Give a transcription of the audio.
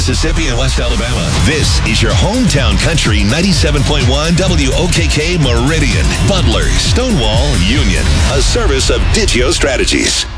Mississippi, and West Alabama. This is your hometown country 97.1 WOKK Meridian, Butler, Stonewall, Union. A service of Digio Strategies.